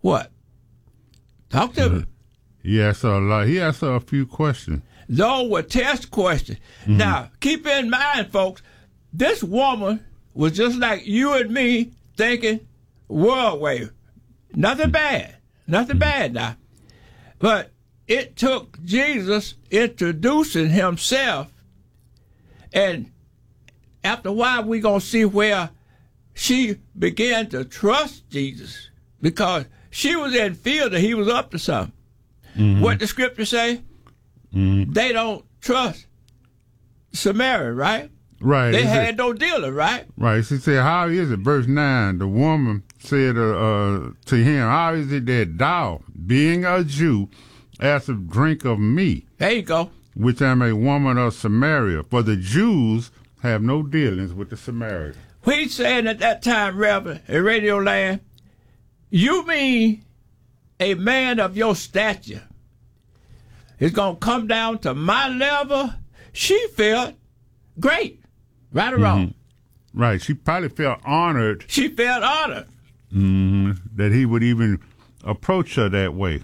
What? Talk to me. He asked her a lot. He asked her a few questions. Those were test questions. Mm-hmm. Now, keep in mind, folks, this woman was just like you and me thinking world way. Nothing bad. Nothing bad now. But it took Jesus introducing himself, and after a while we're going to see where she began to trust Jesus, because she was in fear that he was up to something. Mm-hmm. What the scripture say? Mm-hmm. They don't trust Samaria, right? Right. They had no dealer, right? Right. She said, how is it? Verse 9, the woman said to him, how is it that thou, being a Jew, ask a drink of me? There you go. Which am a woman of Samaria. For the Jews have no dealings with the Samaritans. He's saying at that time, Reverend, in Radio Land, you mean a man of your stature is going to come down to my level? She felt great. Right or wrong? Mm-hmm. Right. She probably felt honored. She felt honored. Mm-hmm. That he would even approach her that way.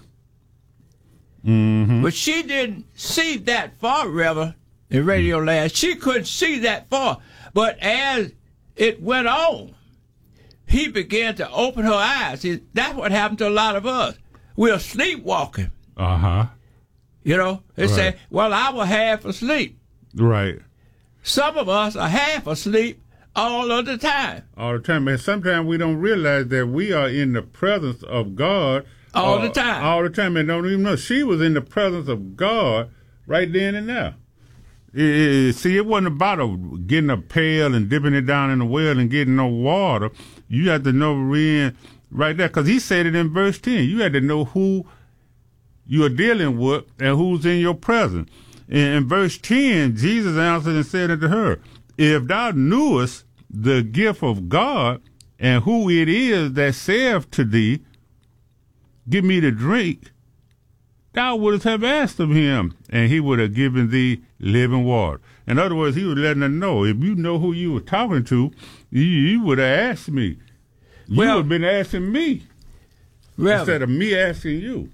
Mm-hmm. But she didn't see that far, Reverend, in Radio Land. She couldn't see that far. But as it went on, he began to open her eyes. That's what happened to a lot of us. We're sleepwalking. Uh-huh. You know, they say, well, I was half asleep. Right. Some of us are half asleep all of the time. All the time. And sometimes we don't realize that we are in the presence of God. All the time. All the time. And don't even know. She was in the presence of God right then and there. See, it wasn't about getting a pail and dipping it down in the well and getting no water. You had to know right there. Because he said it in verse 10. You had to know who you are dealing with and who's in your presence. In verse 10, Jesus answered and said unto her, if thou knewest the gift of God and who it is that saith to thee, give me to drink, thou wouldst have asked of him, and he would have given thee living water. In other words, he was letting her know, if you know who you were talking to, you would have asked me. You would have been asking me instead of me asking you.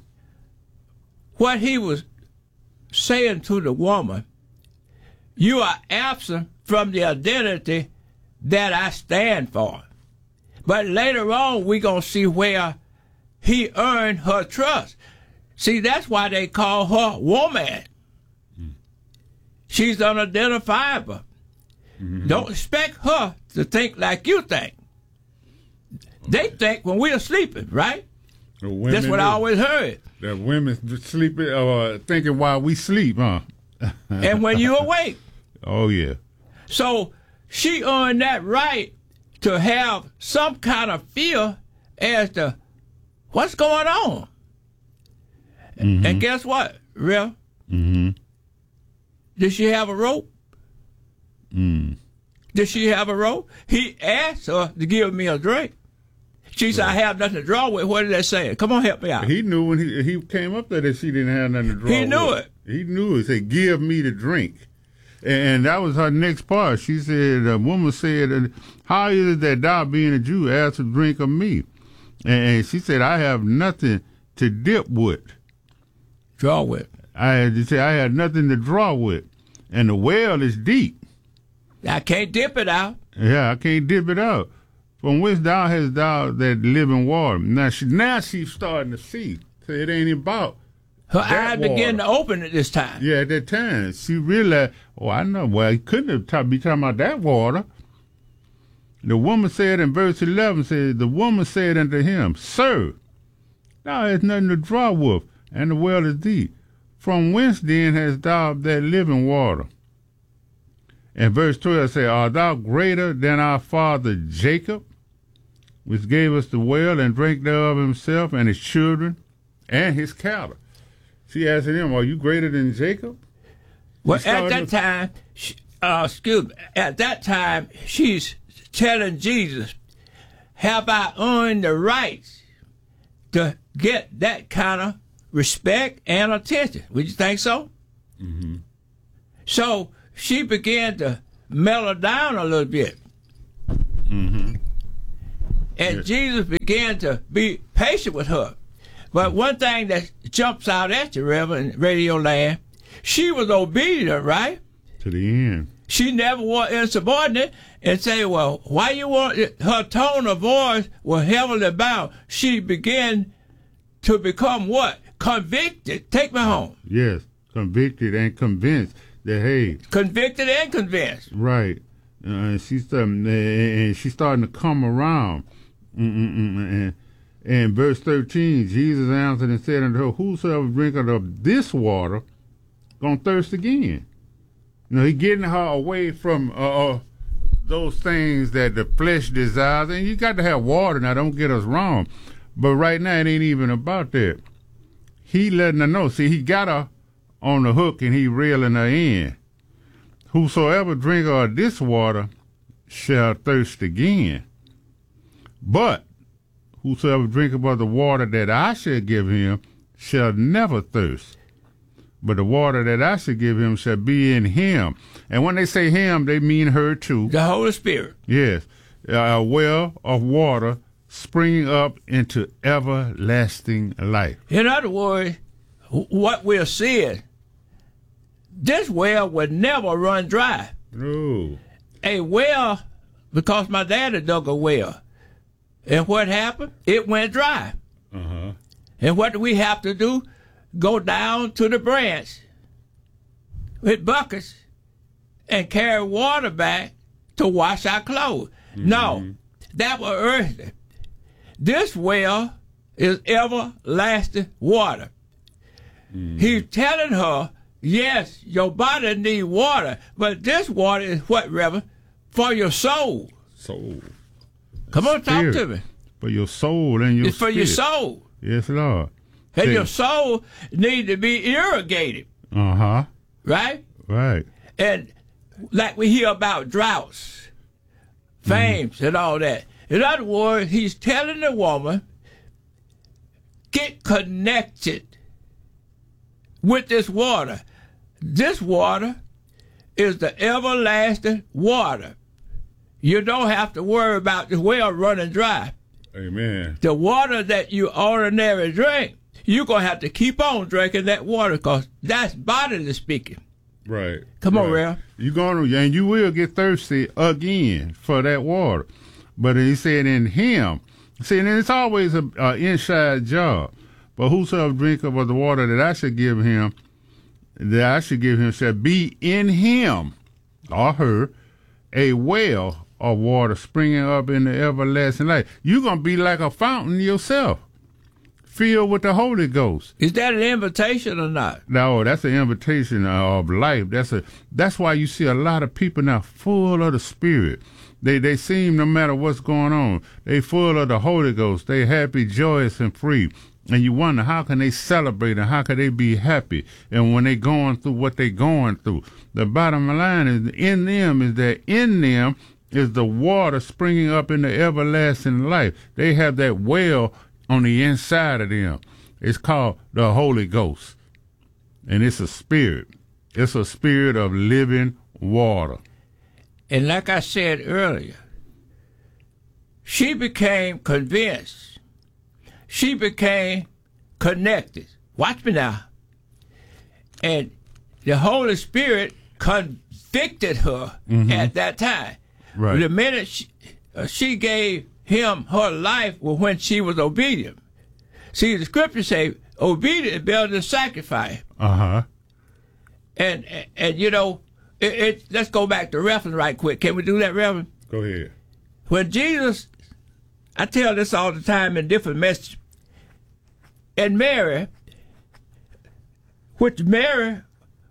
What he was saying to the woman, you are absent from the identity that I stand for. But later on, we're going to see where he earned her trust. See, that's why they call her woman. She's unidentifiable. Mm-hmm. Don't expect her to think like you think. They think when we're sleeping, right? That's what I always heard. That women sleeping or thinking while we sleep, huh? And when you awake. Oh, yeah. So she earned that right to have some kind of fear as to what's going on. Mm-hmm. And guess what, Real? Mm-hmm. Did she have a rope? Mm. Did she have a rope? He asked her to give me a drink. She said, I have nothing to draw with. What did that say? Come on, help me out. He knew when he came up there that she didn't have nothing to draw with. He knew it. He knew it. He said, give me the drink. And that was her next part. She said, the woman said, how is it that thou, being a Jew, ask a drink of me? And she said, I have nothing to dip with. Draw with. I had nothing to draw with. And the well is deep. I can't dip it out. Yeah, I can't dip it out. From which thou hast thou that living water. Now she's starting to see. So it ain't about her eyes began to open at this time. Yeah, at that time. She realized, oh, I know. Well, he couldn't have be talking about that water. The woman said in verse 11, said, the woman said unto him, Sir, thou hast nothing to draw with, and the well is deep. From whence then hast thou that living water? And verse 12 says, art thou greater than our father Jacob, which gave us the well and drank thereof himself and his children and his cattle? She asked him, are you greater than Jacob? Well, at that time, at that time, she's telling Jesus, have I earned the right to get that kind of respect and attention? Would you think so? Mm-hmm. So she began to mellow down a little bit. Mm-hmm. And Jesus began to be patient with her. But one thing that jumps out at you, Reverend Radio Land, she was obedient, right? To the end. She never was insubordinate and say, well, why you want it? Her tone of voice was heavily bound. She began to become what? Convicted. Take me home. Yes, convicted and convinced that, hey. Convicted and convinced. Right. And she's starting to come around. And verse 13, Jesus answered and said unto her, whosoever drinketh of this water gonna thirst again. He getting her away from those things that the flesh desires. And you got to have water. Now, don't get us wrong. But right now, it ain't even about that. He letting her know. See, he got her on the hook and he reeling her in. Whosoever drinketh of this water shall thirst again. But whosoever drinketh of the water that I shall give him shall never thirst. But the water that I shall give him shall be in him. And when they say him, they mean her too. The Holy Spirit. Yes. A well of water springing up into everlasting life. In other words, what we're seeing, this well would never run dry. No. A well, because my daddy dug a well. And what happened? It went dry. Uh-huh. And what do we have to do? Go down to the branch with buckets and carry water back to wash our clothes. Mm-hmm. No, that was earthly. This well is everlasting water. Mm-hmm. He's telling her, yes, your body needs water, but this water is what, Reverend? For your soul. Soul. Come on, Spirit. talk to me. For your soul and your It's spirit. for your soul. Yes, Lord. And your soul needs to be irrigated. Uh-huh. Right? Right. And like we hear about droughts, fames, and all that. In other words, he's telling the woman, get connected with this water. This water is the everlasting water. You don't have to worry about the well running dry. Amen. The water that you ordinarily drink, you're going to have to keep on drinking that water because that's bodily speaking. Right. Come on, Ralph. You're going to, and you will get thirsty again for that water. But he said in him, see, and it's always an inside job. But whosoever drinketh of the water that I should give him shall be in him, or her, a well of water springing up in the everlasting life. You're going to be like a fountain yourself, filled with the Holy Ghost. Is that an invitation or not? No, that's an invitation of life. That's why you see a lot of people now full of the Spirit. They seem, no matter what's going on, they full of the Holy Ghost. They happy, joyous, and free. And you wonder, how can they celebrate and how can they be happy? And when they going through what they going through, the bottom line is in them is the water springing up in the everlasting life. They have that well on the inside of them. It's called the Holy Ghost. And it's a spirit. It's a spirit of living water. And like I said earlier, she became convinced. She became connected. Watch me now. And the Holy Spirit convicted her at that time. Right. The minute she gave him her life was when she was obedient. See, the scripture say, obedience is better than sacrifice. Uh-huh. And you know, let's go back to reference right quick. Can we do that, Reverend? Go ahead. When Jesus, I tell this all the time in different messages, and Mary, which Mary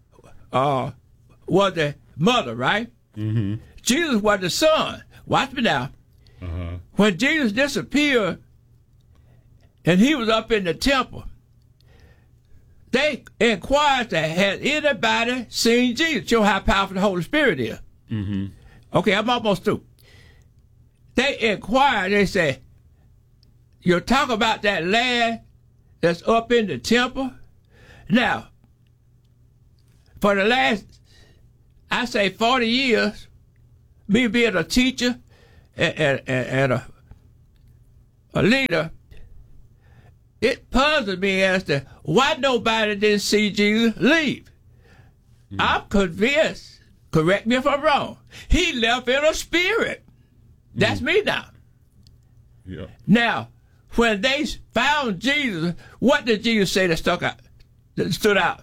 was the mother, right? Mm-hmm. Jesus was the son. Watch me now. Uh-huh. When Jesus disappeared and he was up in the temple, they inquired that had anybody seen Jesus? Show how powerful the Holy Spirit is. Mm-hmm. Okay, I'm almost through. They inquired, they said, you talk about that lad that's up in the temple? Now, for the last, I say 40 years, me being a teacher and a leader, it puzzled me as to why nobody didn't see Jesus leave. I'm convinced, correct me if I'm wrong, he left in a spirit. That's me now. Yeah. Now, when they found Jesus, what did Jesus say that stood out?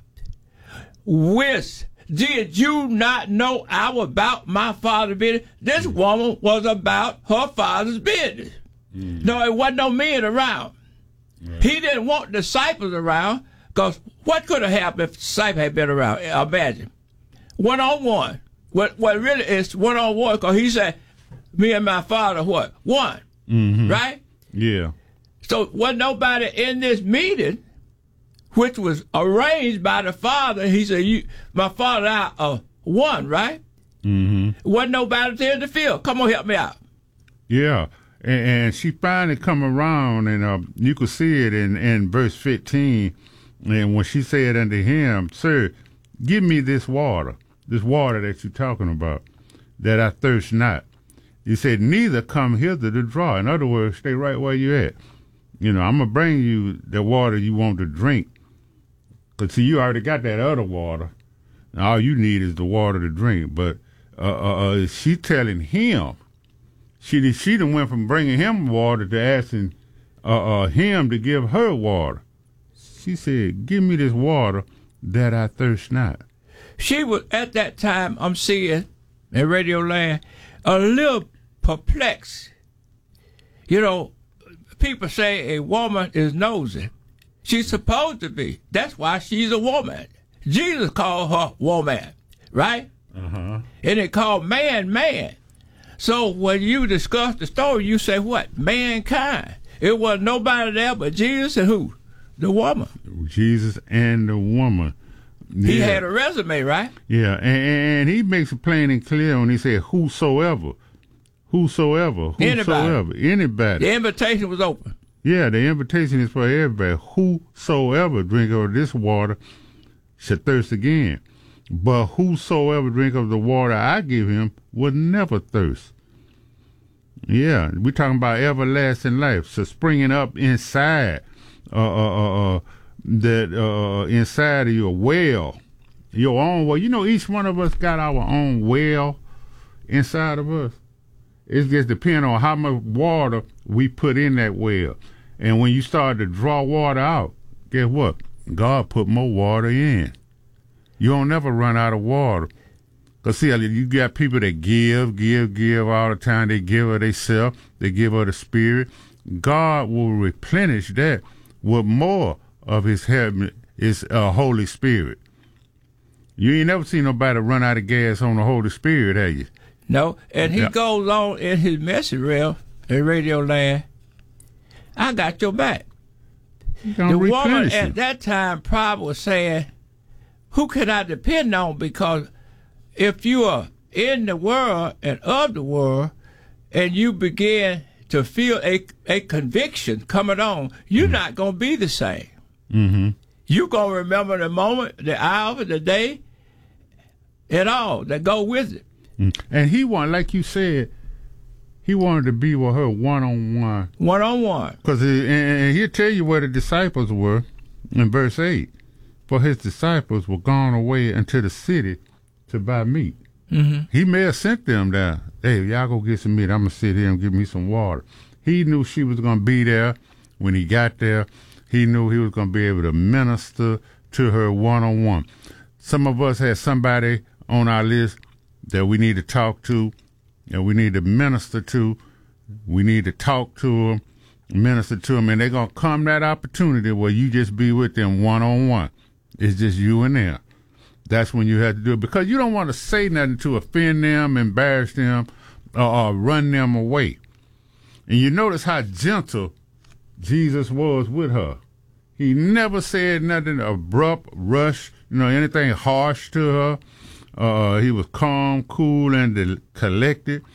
Did you not know I was about my father's business? This woman was about her father's business. No, it wasn't no men around. Right. He didn't want disciples around, because what could have happened if disciples had been around? Imagine. One-on-one. What really is one-on-one, because he said, me and my father, what? One. Mm-hmm. Right? Yeah. So wasn't nobody in this meeting, which was arranged by the father. He said, my father and I are one, right? Mm-hmm. Wasn't nobody there in the field. Come on, help me out. Yeah. And she finally come around, and you could see it in verse 15. And when she said unto him, Sir, give me this water that you're talking about, that I thirst not. He said, neither come hither to draw. In other words, stay right where you at. I'm going to bring you the water you want to drink. Because, see, you already got that other water. And all you need is the water to drink. But she telling him, she done went from bringing him water to asking him to give her water. She said, give me this water that I thirst not. She was, at that time, I'm seeing in Radio Land, a little perplexed. People say a woman is nosy. She's supposed to be. That's why she's a woman. Jesus called her woman, right? Uh-huh. And it called man. So when you discuss the story, you say what? Mankind. It wasn't nobody there but Jesus and who? The woman. Jesus and the woman. Yeah. He had a resume, right? Yeah, and he makes it plain and clear when he said, whosoever. Anybody. The invitation was open. Yeah, the invitation is for everybody. Whosoever drink of this water shall thirst again. But whosoever drink of the water I give him will never thirst. Yeah, we're talking about everlasting life. So springing up inside, inside of your well, your own well. Each one of us got our own well inside of us. It just depends on how much water we put in that well. And when you start to draw water out, guess what? God put more water in. You don't never run out of water. Because, see, you got people that give all the time. They give of themselves. They give of the Spirit. God will replenish that with more of his Holy Spirit. You ain't never seen nobody run out of gas on the Holy Spirit, have you? No, and he goes on in his message reel in Radio Land, I got your back. The woman at that time probably was saying, who can I depend on? Because if you are in the world and of the world, and you begin to feel a conviction coming on, you're not going to be the same. Mm-hmm. You're going to remember the moment, the hour, the day, and all that go with it. And he wanted, like you said, he wanted to be with her one-on-one. One-on-one. Because he'll tell you where the disciples were in verse 8. For his disciples were gone away into the city to buy meat. Mm-hmm. He may have sent them there. Hey, y'all go get some meat. I'm going to sit here and give me some water. He knew she was going to be there when he got there. He knew he was going to be able to minister to her one-on-one. Some of us had somebody on our list that we need to talk to, and we need to minister to. We need to talk to them, minister to them, and they're going to come that opportunity where you just be with them one-on-one. It's just you and them. That's when you have to do it, because you don't want to say nothing to offend them, embarrass them, or run them away. And you notice how gentle Jesus was with her. He never said nothing abrupt, rush, anything harsh to her. He was calm, cool, and collected.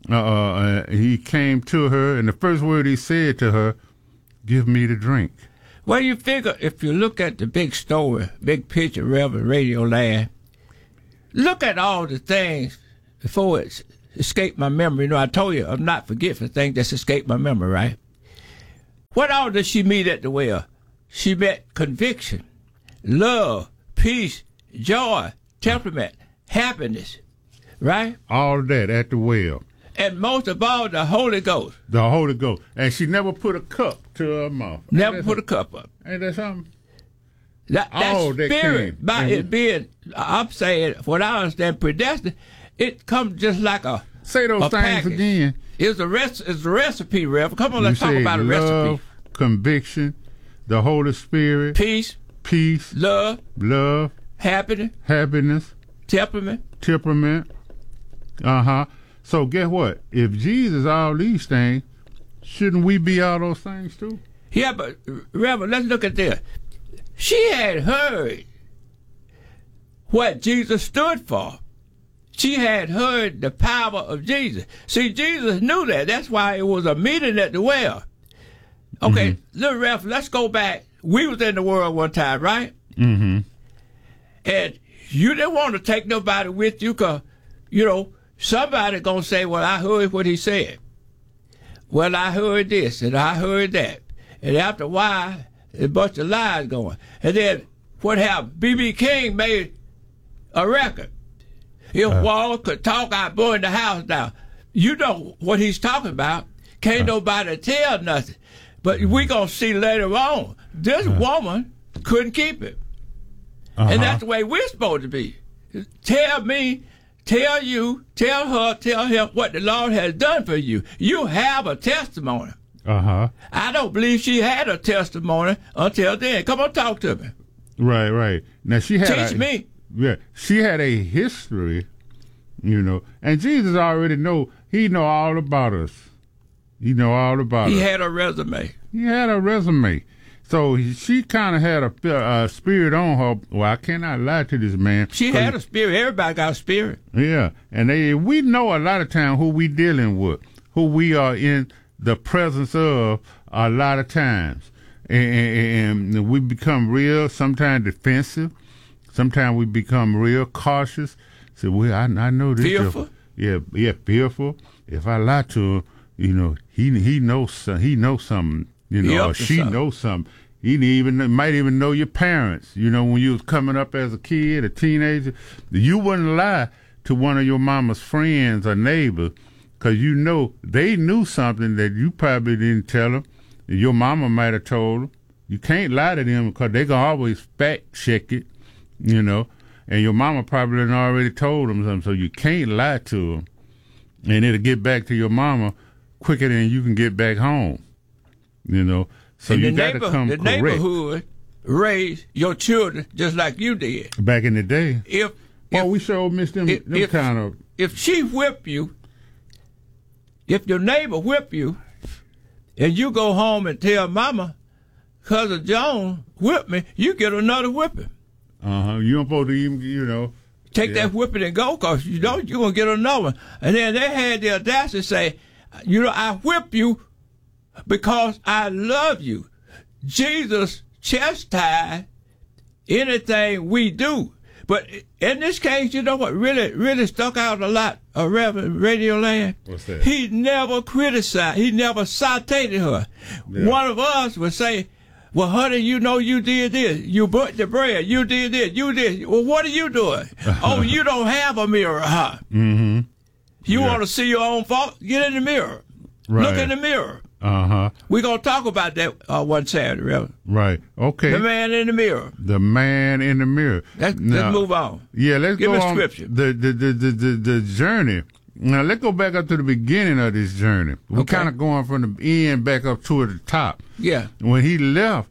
He came to her, and the first word he said to her, give me the drink. Well, you figure if you look at the big story, big picture, Reverend Radio Land, look at all the things before it escaped my memory. I told you I'm not forgetful things that's escaped my memory, right? What all did she meet at the well? She met conviction, love, peace, joy, temperament, happiness, right? All that at the well. And most of all, the Holy Ghost. The Holy Ghost. And she never put a cup to her mouth. Never put a cup up. Ain't that something? That spirit, by Mm-hmm. it being, I'm saying, what I understand, predestined, it comes just like a Say those things package. again. It's a recipe, Rev. Come on, let's You talk said about a love, recipe. conviction, the Holy Spirit, Peace, peace, love, happiness, temperament. So guess what? If Jesus all these things, shouldn't we be all those things too? Yeah, but Reverend, let's look at this. She had heard what Jesus stood for. She had heard the power of Jesus. See, Jesus knew that. That's why it was a meeting at the well. Okay, little Reverend, let's go back. We was in the world one time, right? Mm-hmm. And you didn't want to take nobody with you because, somebody going to say, well, I heard what he said. Well, I heard this and I heard that. And after a while, a bunch of lies going. And then what happened? B.B. King made a record. If Wallace could talk, I'd burn the house down. You know what he's talking about. Can't nobody tell nothing. But we going to see later on, this woman couldn't keep it. And that's the way we're supposed to be. Tell me, tell you, tell her, tell him what the Lord has done for you. You have a testimony. I don't believe she had a testimony until then. Come on, talk to me. Right. Now she had Teach me. Yeah, she had a history, and Jesus already he know all about us. He know all about us. He had a resume. He had a resume. So she kind of had a spirit on her. Well, I cannot lie to this man. She had a spirit. Everybody got a spirit. Yeah, and we know a lot of time who we dealing with, who we are in the presence of a lot of times. And we become real, sometimes defensive. Sometimes we become real cautious. So I know this. Fearful. Fearful. If I lie to him, he knows something. Or she knows something. He might even know your parents. When you was coming up as a kid, a teenager, you wouldn't lie to one of your mama's friends or neighbors because they knew something that you probably didn't tell them. Your mama might have told them. You can't lie to them because they gonna always fact check it. And your mama probably done already told them something, so you can't lie to them. And it'll get back to your mama quicker than you can get back home. So and you got to come correct. The neighborhood raised your children just like you did. Back in the day. We sure missed them kind of. If she whip you, if your neighbor whip you, and you go home and tell mama, Cousin Joan whipped me, you get another whipping. You don't supposed to even, take that whipping and go, because you're going to get another one. And then they had the audacity to say, I whip you because I love you. Jesus chastised anything we do. But in this case, you know what really stuck out a lot of Reverend Radio Land? What's that? He never criticized. He never citated her. Yeah. One of us would say, well, honey, you did this. You burnt the bread. You did this. You did. Well, what are you doing? Oh, you don't have a mirror, huh? Mm-hmm. You want to see your own fault? Get in the mirror. Right. Look in the mirror. We're going to talk about that one Saturday, Reverend. Right. Okay. The man in the mirror. The man in the mirror. Let's move on. Yeah, let's Give go me on scripture. The journey. Now, let's go back up to the beginning of this journey. We're kind of going from the end back up toward the top. Yeah. When he left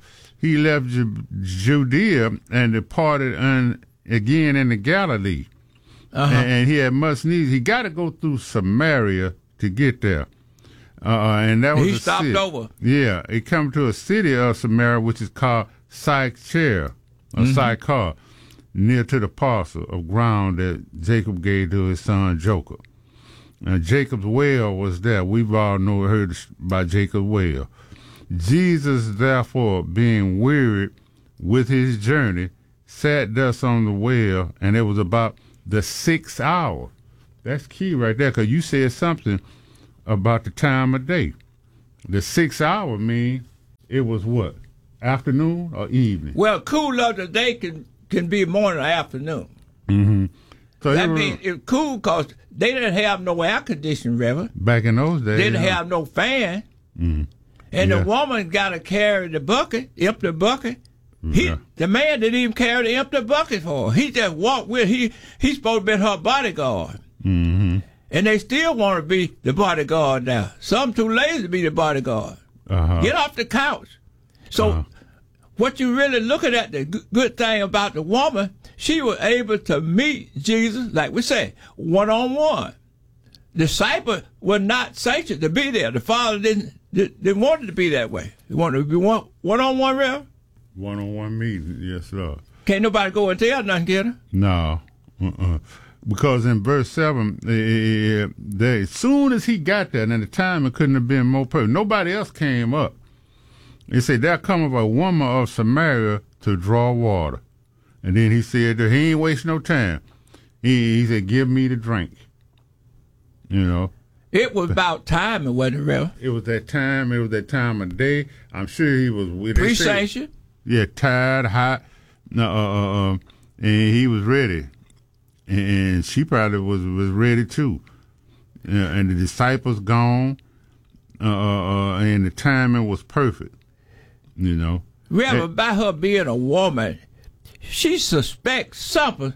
Judea and departed again into Galilee. And he had much need. He got to go through Samaria to get there. And that was he stopped over. Yeah, he come to a city of Samaria, which is called Sychar, or Sychar, near to the parcel of ground that Jacob gave to his son Jacob. And Jacob's well was there. We've all heard about Jacob's well. Jesus, therefore, being wearied with his journey, sat thus on the well, and it was about the 6th hour. That's key right there, because you said something about the time of day. The 6th hour means it was what? Afternoon or evening? Well, cool of the day can be morning or afternoon. Mm-hmm. So That means it's cool because they didn't have no air conditioning, Reverend. back in those days, They didn't have no fan. And Yeah. the woman got to carry the bucket, empty bucket. Yeah. The man didn't even carry the empty bucket for her. He just walked with her. He's supposed to be her bodyguard. Mm-hmm. And they still want to be the bodyguard now. Some too lazy to be the bodyguard. Uh-huh. Get off the couch. So what you really looking at, the good thing about the woman, she was able to meet Jesus, like we say, one-on-one. Disciple were not sanctioned to be there. The Father didn't want it to be that way. He wanted it to be one-on-one, real. One-on-one meeting, yes, sir. Can't nobody go and tell nothing, get her. No. Because in verse 7, as soon as he got there, and at the time it couldn't have been more perfect, nobody else came up. He said, there cometh a woman of Samaria to draw water. And then he said, he ain't waste no time. He said, give me the drink. You know. It was about time, it wasn't real. It was that time of day. I'm sure he was with Pre-sanction. Yeah, tired, hot. And he was ready. And she probably was ready too. And the disciples gone. And the timing was perfect. You know. Real, by her being a woman, she suspects something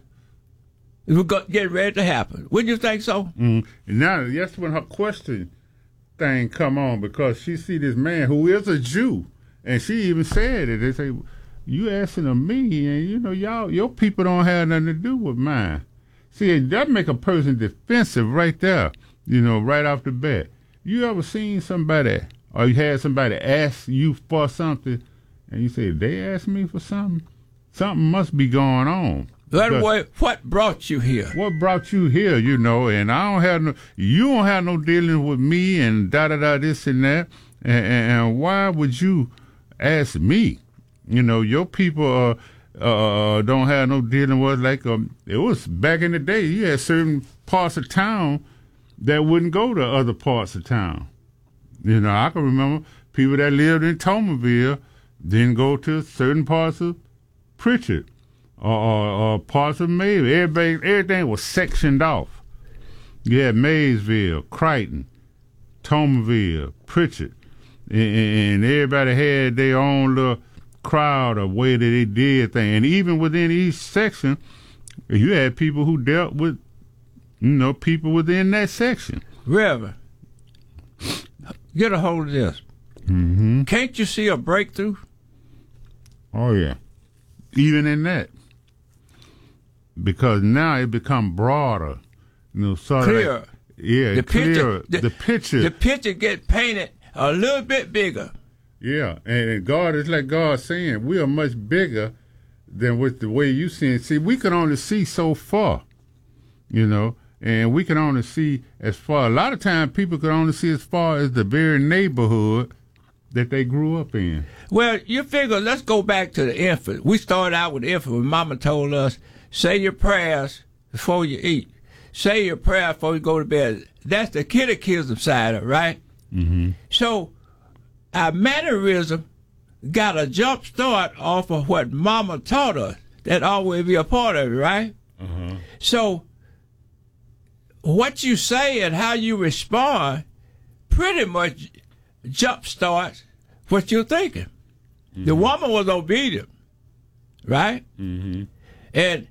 is getting ready to happen. Wouldn't you think so? And now that's when her question thing come on, because she see this man who is a Jew, and she even said it. They say, you asking of me, and you know, your people don't have nothing to do with mine. See, that make a person defensive right there, you know, right off the bat. You ever seen somebody, or you had somebody ask you for something, and you say, they asked me for something? Something must be going on. Anyway, what brought you here? What brought you here, you know, and you don't have no dealing with me and da-da-da, this and that, and why would you ask me? You know, your people don't have no dealing with, like, it was back in the day, you had certain parts of town that wouldn't go to other parts of town. You know, I can remember people that lived in Tomerville didn't go to certain parts of Pritchard. Or parts of Maysville. Everything was sectioned off. You had Maysville, Crichton, Tomerville, Pritchard, and everybody had their own little crowd of way that they did things. And even within each section, you had people who dealt with, you know, people within that section. Reverend, get a hold of this. Mm-hmm. Can't you see a breakthrough? Oh, yeah. Even in that. Because now it become broader, you know, sort clearer. of like, yeah, The clearer. picture, the picture get painted a little bit bigger. Yeah, and God, it's like God saying, we are much bigger than with the way you see it. See, we can only see so far, you know, and we can only see as far. A lot of times people can only see as far as the very neighborhood that they grew up in. Well, you figure, let's go back to the infant. We started out with the infant when Mama told us, say your prayers before you eat. Say your prayer before you go to bed. That's the catechism side of it, right? Mm-hmm. So our mannerism got a jump start off of what Mama taught us. That always be a part of it, right? Uh-huh. So what you say and how you respond pretty much jump starts what you're thinking. Mm-hmm. The woman was obedient, right? Mm-hmm. And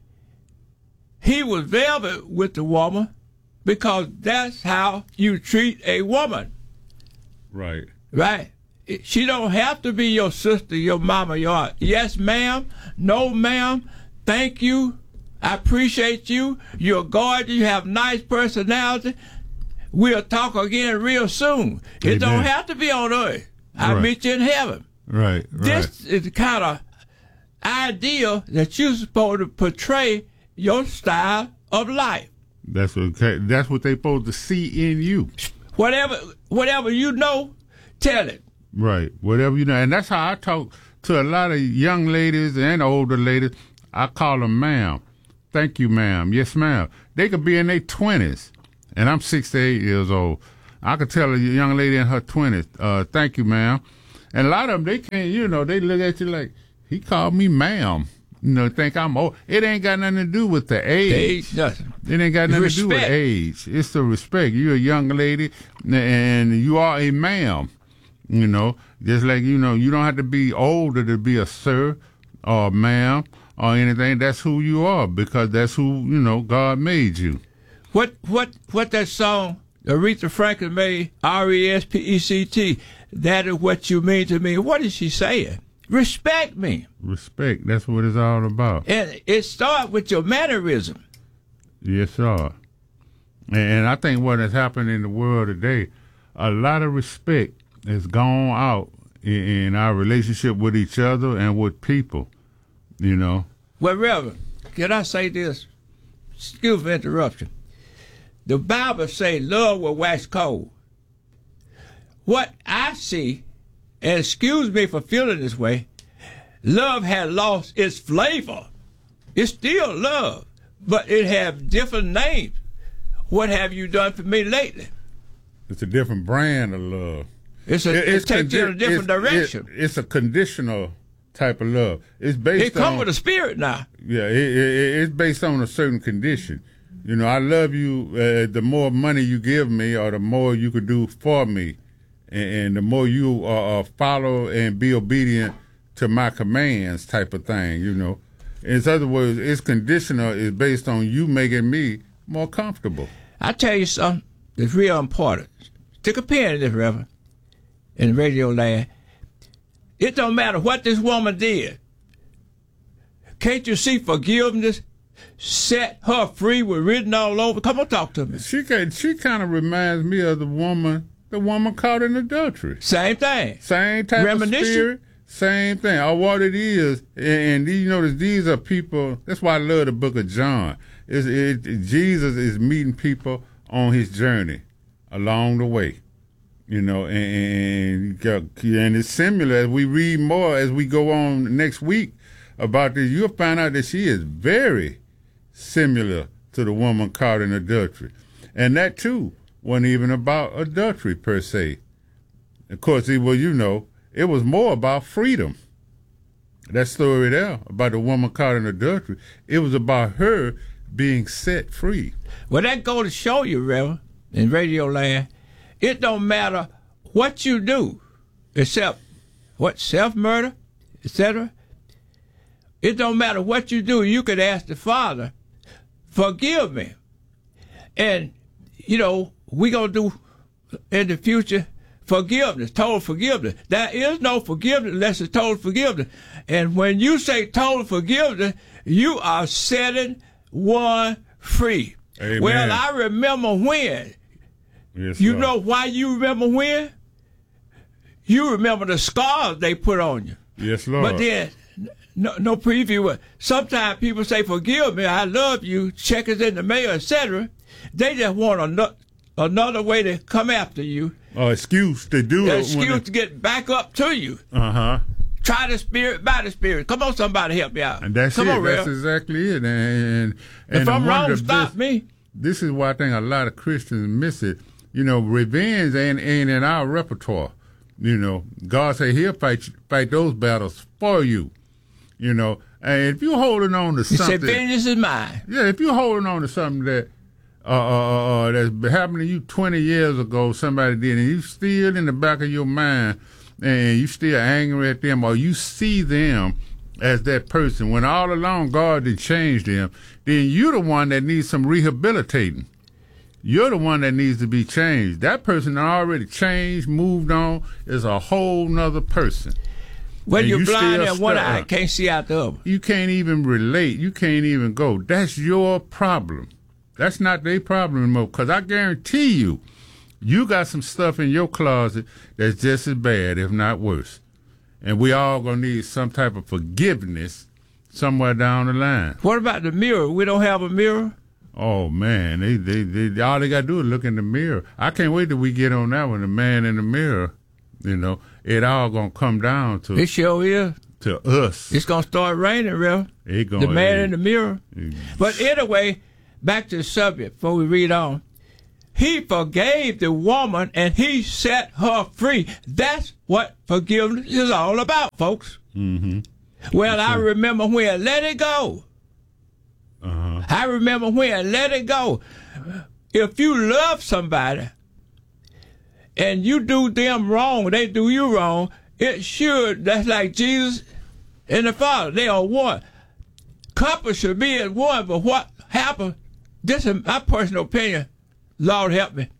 he was velvet with the woman because that's how you treat a woman. Right. Right? She don't have to be your sister, your mama, your aunt. Yes, ma'am. No, ma'am. Thank you. I appreciate you. You're gorgeous. You have nice personality. We'll talk again real soon. It Amen. don't have to be on earth. I'll Right. meet you in heaven. Right. This is the kind of idea that you're supposed to portray your style of life. That's okay. That's what they supposed to see in you. Whatever you know, tell it. Right. Whatever you know. And that's how I talk to a lot of young ladies and older ladies. I call them ma'am. Thank you, ma'am. Yes, ma'am. They could be in their 20s, and I'm 68 years old. I could tell a young lady in her 20s, thank you, ma'am. And a lot of them, they can't, they look at you like, he called me ma'am. Think I'm old. It ain't got nothing to do with the age. Nothing. It ain't got nothing to do with age. It's the respect. You're a young lady, and you are a ma'am. Just like, you don't have to be older to be a sir or a ma'am or anything. That's who you are, because that's who, God made you. What that song Aretha Franklin made, RESPECT, that is what you mean to me. What is she saying? Respect me. Respect. That's what it's all about. And it starts with your mannerism. Yes, sir. And I think what has happened in the world today, a lot of respect has gone out in our relationship with each other and with people, Well, Reverend, can I say this? Excuse me interruption. The Bible says love will wax cold. What I see, and excuse me for feeling this way, love has lost its flavor. It's still love, but it has different names. What have you done for me lately? It's a different brand of love. It takes you in a different direction. It's a conditional type of love. It's based It comes with a spirit now. Yeah, it's based on a certain condition. I love you. The more money you give me, or the more you could do for me, and the more you follow and be obedient to my commands, type of thing. In other words, it's conditional. It's based on you making me more comfortable. I tell you something that's real important. Stick a pin in this, Reverend, in radio land. It don't matter what this woman did. Can't you see forgiveness set her free with written all over? Come on, talk to me. She kind of reminds me of the woman caught in adultery. Same thing. Same type of spirit. Same thing. Or what it is. And you notice these are people. That's why I love the book of John. Jesus is meeting people on his journey along the way. And it's similar as we read more as we go on next week about this. You'll find out that she is very similar to the woman caught in adultery. And that, too, wasn't even about adultery, per se. Of course, it was more about freedom. That story there about the woman caught in adultery, it was about her being set free. Well, that go to show you, Reverend, in radio land, it don't matter what you do, except self-murder, etc. It don't matter what you do. You could ask the Father, forgive me. And, we going to do in the future forgiveness, total forgiveness. There is no forgiveness unless it's total forgiveness. And when you say total forgiveness, you are setting one free. Amen. Well, I remember when. Yes, you sir. know why you remember when? You remember the scars they put on you. Yes, Lord. But then, no preview. Sometimes people say, forgive me, I love you, check is in the mail, etc. They just want another way to come after you. Excuse to do it. Excuse to get back up to you. Uh-huh. Try the spirit by the spirit. Come on, somebody help me out. And that's Come it. on, That's Rev. exactly it. And if I'm wrong, stop me. This is why I think a lot of Christians miss it. Revenge ain't in our repertoire. God say he'll fight those battles for you. And if you're holding on to something, he said, vengeance is mine. Yeah, if you're holding on to something that that's happened to you 20 years ago, somebody did, and you still in the back of your mind, and you still angry at them, or you see them as that person, when all along God did change them, then you're the one that needs some rehabilitating. You're the one that needs to be changed. That person already changed, moved on, is a whole nother person. When you're blind in one eye, can't see out the other. You can't even relate. You can't even go. That's your problem. That's not their problem anymore. Because I guarantee you, you got some stuff in your closet that's just as bad, if not worse. And we all going to need some type of forgiveness somewhere down the line. What about the mirror? We don't have a mirror? Oh, man. They all they got to do is look in the mirror. I can't wait till we get on that one, the man in the mirror. It all going to come down to... It sure is. To us. It's going to start raining, Rev. The man in the mirror. But anyway, back to the subject before we read on. he forgave the woman and he set her free. That's what forgiveness is all about, folks. Mm-hmm. Well, I remember when, let it go. Uh-huh. I remember when, let it go. If you love somebody and you do them wrong, they do you wrong, it should, that's like Jesus and the Father. They are one. Couples should be at one, but what happened, this is my personal opinion, Lord help me.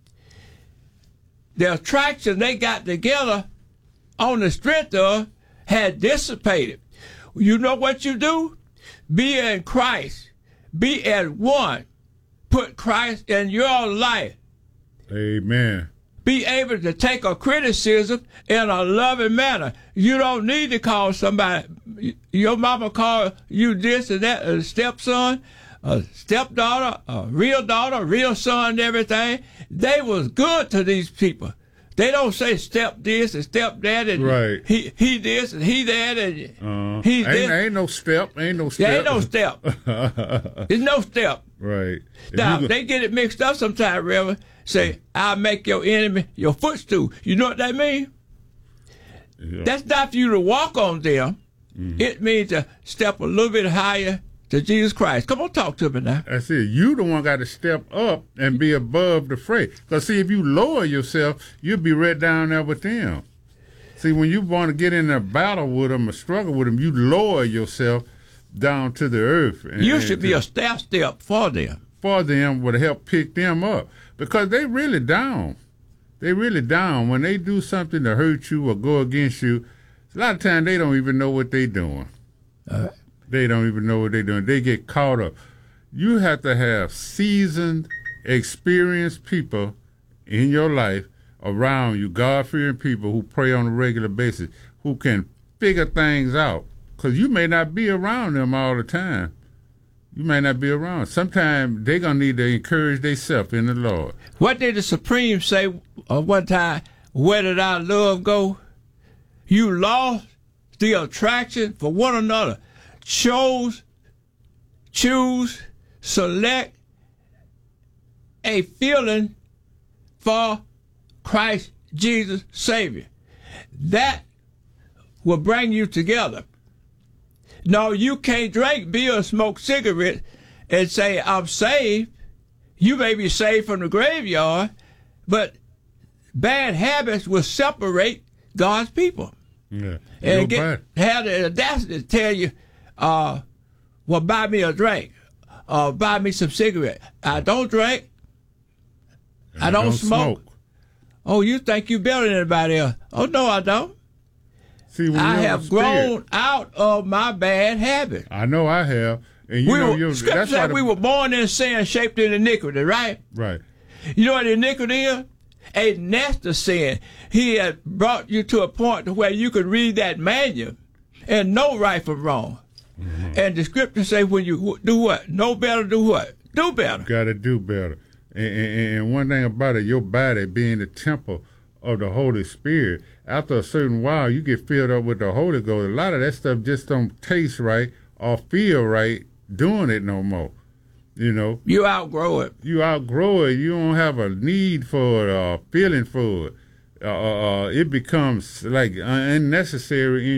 The attraction they got together on the strength of had dissipated. You know what you do? Be in Christ. Be at one. Put Christ in your life. Amen. Be able to take a criticism in a loving manner. You don't need to call somebody. Your mama called you this and that, a stepson, a stepdaughter, a real son, and everything. They was good to these people. They don't say step this and step that and right. he this and he that and he this. Ain't no step. There ain't no step. There's no step. Right. Now, they get it mixed up sometimes, Reverend. Say, I'll make your enemy your footstool. You know what that means? Yeah. That's not for you to walk on them. Mm-hmm. It means to step a little bit higher to Jesus Christ. Come on, talk to me now. That's it. You the one got to step up and be above the fray. Because, see, if you lower yourself, you'll be right down there with them. See, when you want to get in a battle with them or struggle with them, you lower yourself down to the earth. You should be a step for them. For them would help pick them up. Because they really down. They really down. When they do something to hurt you or go against you, a lot of times they don't even know what they're doing. They don't even know what they're doing. They get caught up. You have to have seasoned, experienced people in your life around you, God-fearing people who pray on a regular basis, who can figure things out. Because you may not be around them all the time. You may not be around. Sometimes they're going to need to encourage themselves in the Lord. What did the Supreme say one time? Where did our love go? You lost the attraction for one another. Choose, select a feeling for Christ Jesus Savior. That will bring you together. No, you can't drink beer or smoke cigarettes and say, I'm saved. You may be saved from the graveyard, but bad habits will separate God's people. Yeah. And have the audacity to tell you, well, buy me a drink, buy me some cigarettes. I don't drink. I don't smoke. Oh, you think you better than anybody else? Oh, no, I don't. See, I have grown out of my bad habits. I know I have. And Scripture said we were born in sin, shaped in iniquity, right? Right. You know what iniquity is? A nasty sin. He had brought you to a point to where you could read that manual and know right from wrong. Mm-hmm. And the scripture say when you do what? Know better, do what? Do better. Got to do better. And one thing about it, your body being the temple of the Holy Spirit, after a certain while, you get filled up with the Holy Ghost. A lot of that stuff just don't taste right or feel right doing it no more. You know, you outgrow it. You outgrow it. You don't have a need for it or feeling for it. It becomes like unnecessary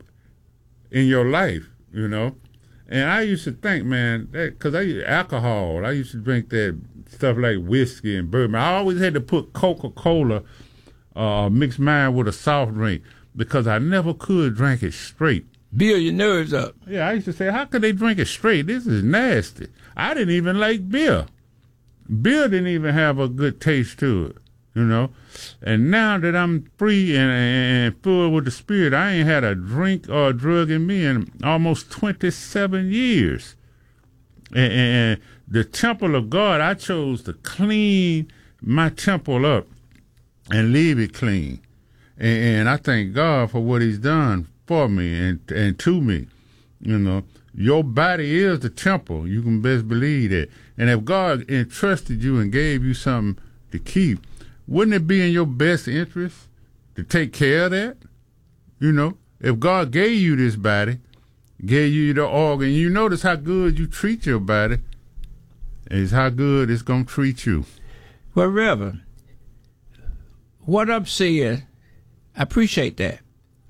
in your life. You know, and I used to think, man, that because I used alcohol. I used to drink that stuff like whiskey and bourbon. I always had to put Coca-Cola, mix mine with a soft drink because I never could drink it straight. Build your nerves up. Yeah, I used to say, how could they drink it straight? This is nasty. I didn't even like beer. Beer didn't even have a good taste to it, you know. And now that I'm free and full with the Spirit, I ain't had a drink or a drug in me in almost 27 years. And the temple of God, I chose to clean my temple up and leave it clean. And I thank God for what he's done for me and to me. You know, your body is the temple. You can best believe that. And if God entrusted you and gave you something to keep, wouldn't it be in your best interest to take care of that? You know, if God gave you this body, gave you the organ, you notice how good you treat your body is how good it's going to treat you. Well, Reverend, what I'm seeing, I appreciate that.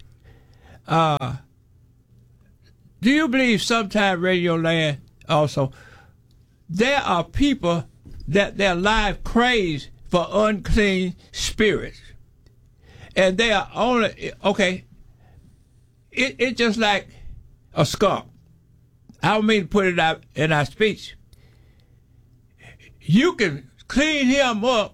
Do you believe sometime Radio Land also, there are people that their life craves for unclean spirits? And they are only, okay, it's just like a skunk. I don't mean to put it out in our speech. You can clean him up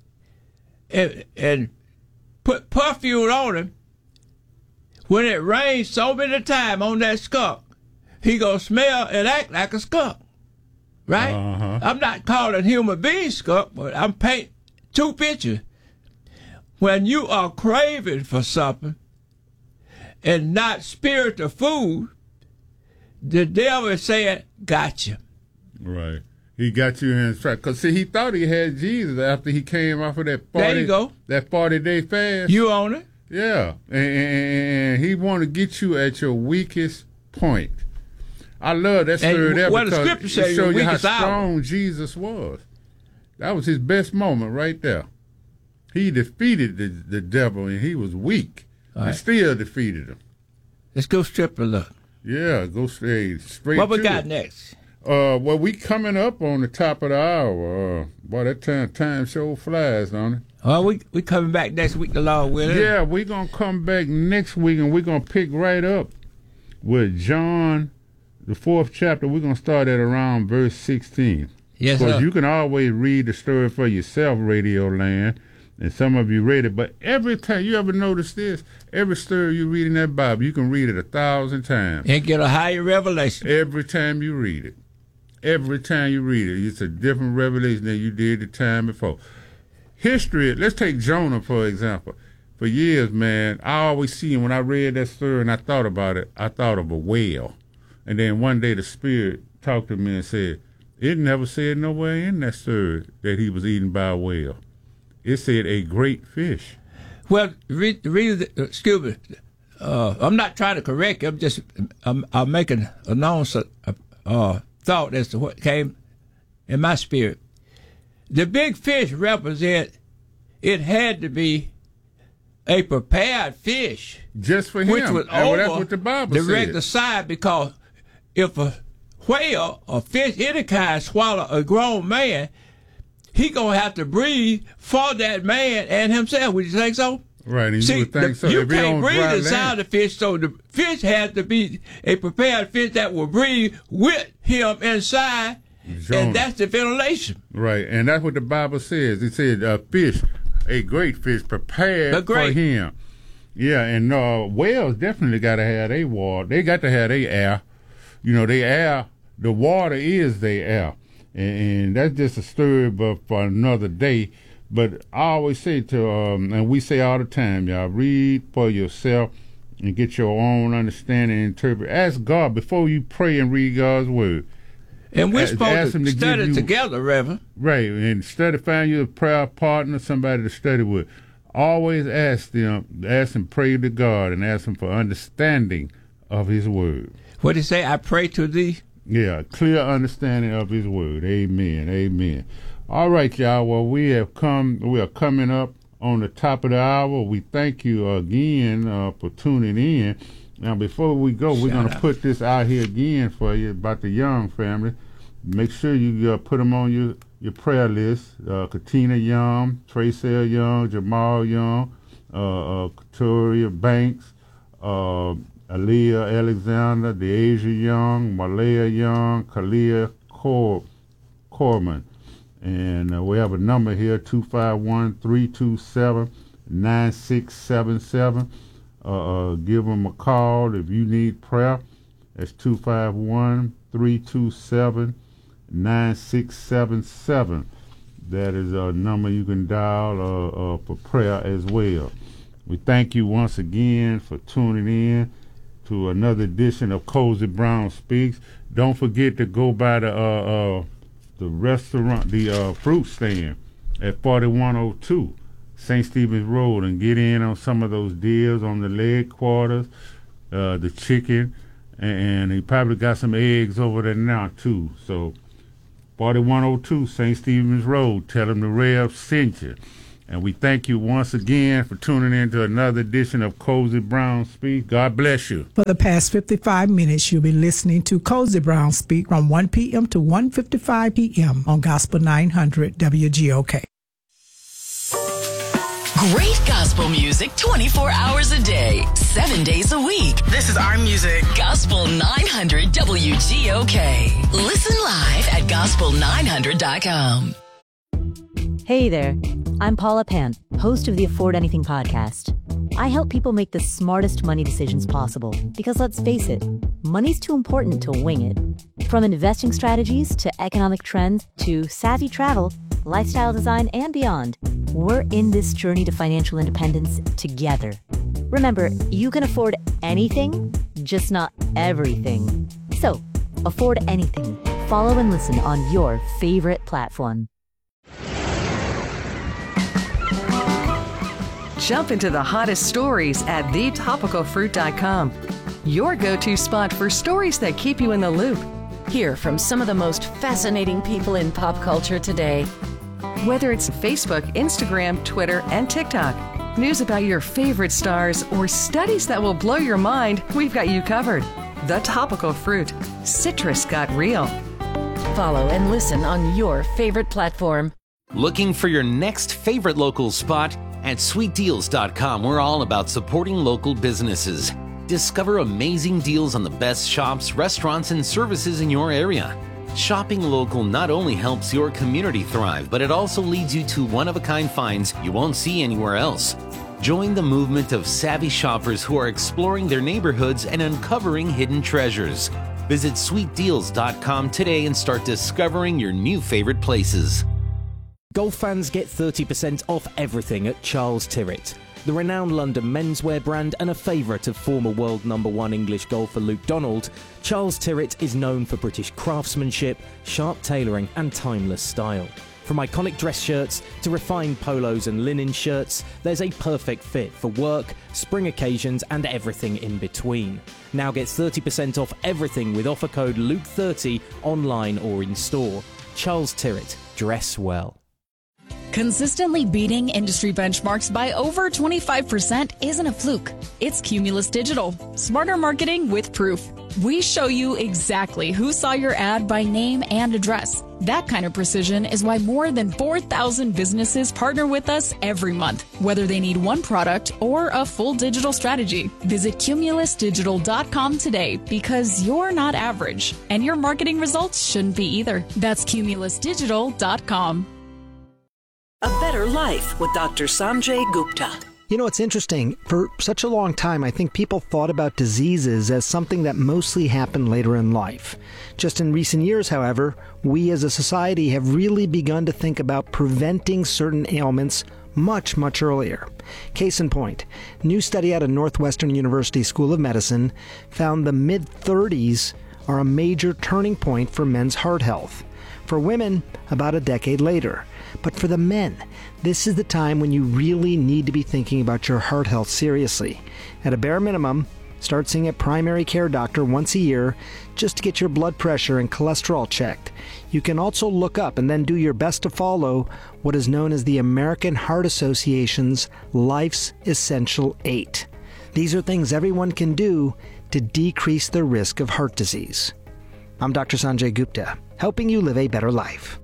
and put perfume on him. When it rains so many times on that skunk, he gonna smell and act like a skunk, right? Uh-huh. I'm not calling human beings skunk, but I'm painting two pictures. When you are craving for something and not spiritual food, the devil is saying, "Gotcha." Right. He got you in his track. Because, see, he thought he had Jesus after he came off of that 40, There you go. That 40-day fast. You own it. Yeah. And he want to get you at your weakest point. I love that story there what the because scripture says, it shows your you how weakest hour. strong Jesus was. That was his best moment right there. He defeated the devil, and he was weak. All And right. still defeated him. Let's go strip a look. Yeah, go straight What we to got it. next? Well, we coming up on the top of the hour. Boy, that time sure flies, don't it? Oh, we coming back next week, the Lord willing. Yeah, we're going to come back next week, and we're going to pick right up with John, the 4th chapter. We're going to start at around verse 16. Yes, Because sir. you can always read the story for yourself, Radio Land, and some of you read it. But every time, you ever notice this? Every story you read in that Bible, you can read it 1,000 times. And get a higher revelation. Every time you read it. Every time you read it, it's a different revelation than you did the time before. History, let's take Jonah, for example. For years, man, I always see him when I read that story and I thought about it, I thought of a whale. And then one day the Spirit talked to me and said, it never said nowhere in that story that he was eaten by a whale. It said a great fish. Well, excuse me. I'm not trying to correct you. I'm making a known thought as to what came in my spirit. The big fish represent, it had to be a prepared fich. Just for him. Which was Well, over that's what the Bible the said. regular size, because if a whale or fish any kind swallow a grown man, he gonna have to breathe for that man and himself. Would you think so? Right, and you would think so. You If he can't on breathe dry inside land. the fish, so the fish has to be a prepared fish that will breathe with him inside, Jonah. and that's the ventilation. Right, and that's what the Bible says. It said a fish, a great fish, prepared for him. Yeah, and whales definitely got to have their water. They got to have their air. You know, their air, the water is their air. And that's just a story but for another day. But I always say to, and we say all the time, y'all, read for yourself and get your own understanding and interpret. Ask God before you pray and read God's word. And we're Ask supposed him to to study give you- together, Reverend. Right, and find you a prayer partner, somebody to study with. Always ask and pray to God and ask him for understanding of his word. What did he say? I pray to thee. Yeah, clear understanding of his word. Amen, amen. All right, y'all, well, we are coming up on the top of the hour. We thank you again for tuning in. Now, before we go, we're going to put this out here again for you about the Young family. Make sure you put them on your prayer list. Katina Young, Tracell Young, Jamal Young, Katoria Banks, Aaliyah Alexander, Deasia Young, Malaya Young, Kalia Corman. And we have a number here, 251-327-9677. Give them a call if you need prayer. That's 251-327-9677. That is a number you can dial for prayer as well. We thank you once again for tuning in to another edition of Cozy Brown Speaks. Don't forget to go by the restaurant, the fruit stand at 4102 St. Stephen's Road, and get in on some of those deals on the leg quarters, the chicken, and he probably got some eggs over there now too. So 4102 St. Stephen's Road. Tell them the Rev sent you. And we thank you once again for tuning in to another edition of Cozy Brown Speak. God bless you. For the past 55 minutes, you'll be listening to Cozy Brown Speak from 1 p.m. to 1:55 p.m. on Gospel 900 WGOK. Great gospel music 24 hours a day, 7 days a week. This is our music. Gospel 900 WGOK. Listen live at gospel900.com. Hey there, I'm Paula Pant, host of the Afford Anything podcast. I help people make the smartest money decisions possible because, let's face it, money's too important to wing it. From investing strategies to economic trends to savvy travel, lifestyle design, and beyond, we're in this journey to financial independence together. Remember, you can afford anything, just not everything. So, afford anything. Follow and listen on your favorite platform. Jump into the hottest stories at thetopicalfruit.com. Your go-to spot for stories that keep you in the loop. Hear from some of the most fascinating people in pop culture today. Whether it's Facebook, Instagram, Twitter, and TikTok, news about your favorite stars, or studies that will blow your mind, we've got you covered. The Topical Fruit. Citrus got real. Follow and listen on your favorite platform. Looking for your next favorite local spot? At sweetdeals.com, we're all about supporting local businesses. Discover amazing deals on the best shops, restaurants, and services in your area. Shopping local not only helps your community thrive, but it also leads you to one-of-a-kind finds you won't see anywhere else. Join the movement of savvy shoppers who are exploring their neighborhoods and uncovering hidden treasures. Visit sweetdeals.com today and start discovering your new favorite places. Golf fans get 30% off everything at Charles Tyrwhitt. The renowned London menswear brand and a favourite of former world #1 English golfer Luke Donald, Charles Tyrwhitt is known for British craftsmanship, sharp tailoring and timeless style. From iconic dress shirts to refined polos and linen shirts, there's a perfect fit for work, spring occasions and everything in between. Now get 30% off everything with offer code LUKE30 online or in store. Charles Tyrwhitt, dress well. Consistently beating industry benchmarks by over 25% isn't a fluke. It's Cumulus Digital. Smarter marketing with proof. We show you exactly who saw your ad by name and address. That kind of precision is why more than 4,000 businesses partner with us every month, whether they need one product or a full digital strategy. Visit cumulusdigital.com today because you're not average, and your marketing results shouldn't be either. That's cumulusdigital.com. A Better Life with Dr. Sanjay Gupta. You know, it's interesting. For such a long time, I think people thought about diseases as something that mostly happened later in life. Just in recent years, however, we as a society have really begun to think about preventing certain ailments much, much earlier. Case in point, new study out of Northwestern University School of Medicine found the mid-30s are a major turning point for men's heart health. For women, about a decade later. But for the men, this is the time when you really need to be thinking about your heart health seriously. At a bare minimum, start seeing a primary care doctor once a year just to get your blood pressure and cholesterol checked. You can also look up and then do your best to follow what is known as the American Heart Association's Life's Essential 8. These are things everyone can do to decrease the risk of heart disease. I'm Dr. Sanjay Gupta, helping you live a better life.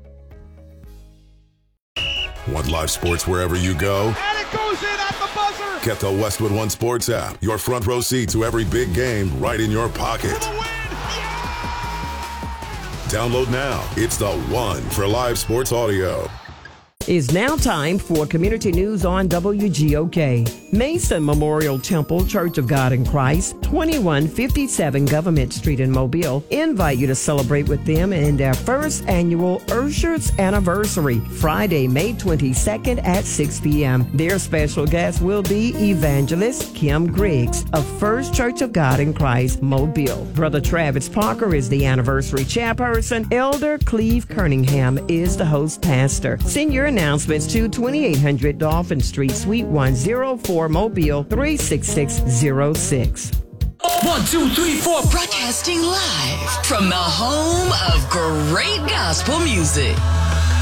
Want live sports wherever you go? And it goes in at the buzzer! Get the Westwood One Sports app. Your front row seat to every big game right in your pocket. For the win! Yeah! Download now. It's the one for live sports audio. It's now time for community news on WGOK. Mason Memorial Temple Church of God in Christ, 2157 Government Street in Mobile, invite you to celebrate with them in their first annual Ushers Anniversary, Friday, May 22nd at 6 p.m. Their special guest will be Evangelist Kim Griggs of First Church of God in Christ, Mobile. Brother Travis Parker is the anniversary chairperson. Elder Cleve Kerningham is the host pastor. Send your announcements to 2800 Dolphin Street, Suite 104, Mobile 36606. 1, 2, 3, 4. Broadcasting live from the home of great gospel music.